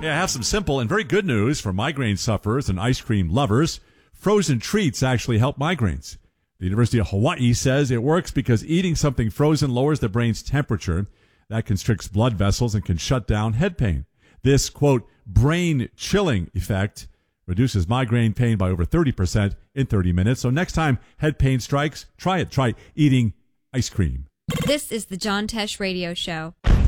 Yeah, I have some simple and very good news for migraine sufferers and ice cream lovers. Frozen treats actually help migraines. The University of Hawaii says it works because eating something frozen lowers the brain's temperature. That constricts blood vessels and can shut down head pain. This, quote, brain chilling effect reduces migraine pain by over 30% in 30 minutes. So next time head pain strikes, try it. Try eating ice cream. This is the John Tesh Radio Show.